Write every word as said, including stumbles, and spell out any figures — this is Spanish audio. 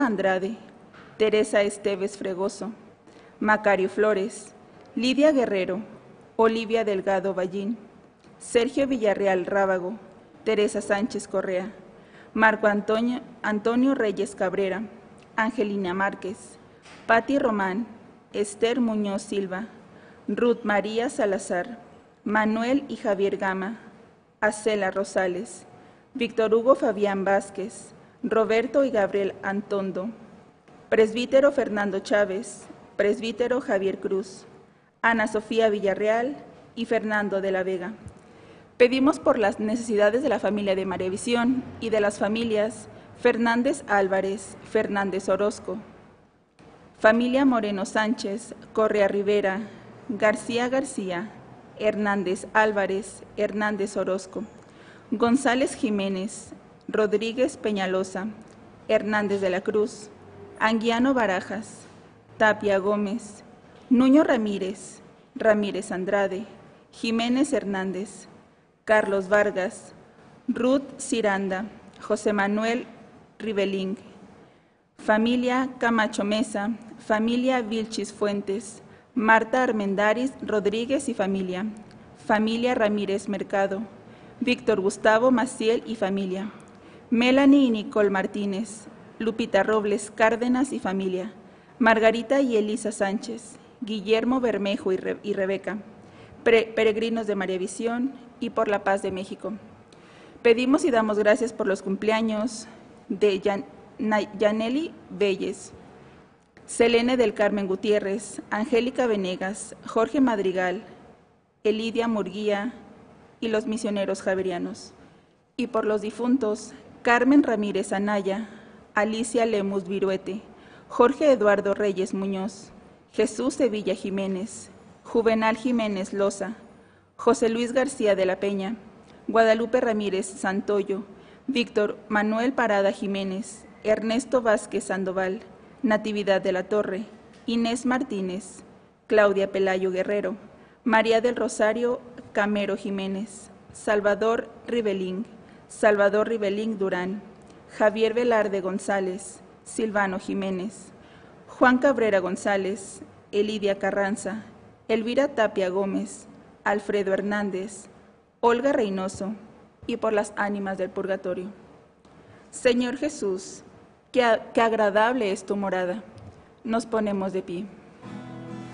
Andrade, Teresa Esteves Fregoso, Macario Flores, Lidia Guerrero, Olivia Delgado Ballín, Sergio Villarreal Rábago, Teresa Sánchez Correa, Marco Antonio, Antonio Reyes Cabrera, Angelina Márquez, Patti Román, Esther Muñoz Silva, Ruth María Salazar, Manuel y Javier Gama, Acela Rosales, Víctor Hugo Fabián Vázquez, Roberto y Gabriel Antondo, presbítero Fernando Chávez, presbítero Javier Cruz, Ana Sofía Villarreal y Fernando de la Vega. Pedimos por las necesidades de la familia de Mariavisión y de las familias Fernández Álvarez, Fernández Orozco, familia Moreno Sánchez, Correa Rivera, García García, Hernández Álvarez, Hernández Orozco, González Jiménez, Rodríguez Peñalosa, Hernández de la Cruz, Anguiano Barajas, Tapia Gómez, Nuño Ramírez, Ramírez Andrade, Jiménez Hernández, Carlos Vargas, Ruth Ciranda, José Manuel Rivelín, familia Camacho Mesa, familia Vilchis Fuentes, Marta Armendáriz Rodríguez y familia, familia Ramírez Mercado, Víctor Gustavo Maciel y familia, Melanie y Nicole Martínez, Lupita Robles Cárdenas y familia, Margarita y Elisa Sánchez, Guillermo Bermejo y, Re y Rebeca, Pre peregrinos de Mariavisión y por la paz de México. Pedimos y damos gracias por los cumpleaños de Yan Yaneli Belles, Selene del Carmen Gutiérrez, Angélica Venegas, Jorge Madrigal, Elidia Murguía y los misioneros javerianos. Y por los difuntos, Carmen Ramírez Anaya, Alicia Lemus Viruete, Jorge Eduardo Reyes Muñoz, Jesús Sevilla Jiménez, Juvenal Jiménez Loza, José Luis García de la Peña, Guadalupe Ramírez Santoyo, Víctor Manuel Parada Jiménez, Ernesto Vázquez Sandoval, Natividad de la Torre, Inés Martínez, Claudia Pelayo Guerrero, María del Rosario Camero Jiménez, Salvador Rivelín, Salvador Rivelín Durán, Javier Velarde González, Silvano Jiménez, Juan Cabrera González, Elidia Carranza, Elvira Tapia Gómez, Alfredo Hernández, Olga Reynoso, y por las ánimas del purgatorio. Señor Jesús, qué, qué agradable es tu morada. Nos ponemos de pie.